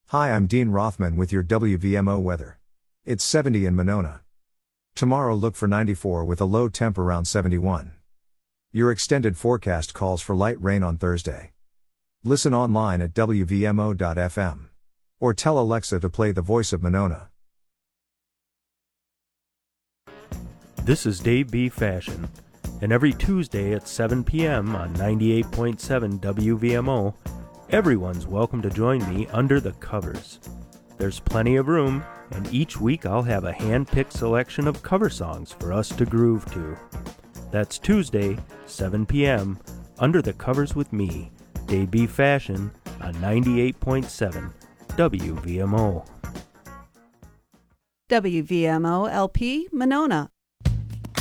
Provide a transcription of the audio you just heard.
Hi, I'm Dean Rothman with your WVMO weather. It's 70 in Monona. Tomorrow look for 94 with a low temp around 71. Your extended forecast calls for light rain on Thursday. Listen online at WVMO.fm. Or tell Alexa to play The Voice of Monona. This is Dave B. Fashion, and every Tuesday at 7 p.m. on 98.7 WVMO, everyone's welcome to join me under the covers. There's plenty of room, and each week I'll have a hand-picked selection of cover songs for us to groove to. That's Tuesday, 7 p.m., Under the Covers with me, Dave B. Fashion, on 98.7 WVMO. WVMO LP Monona,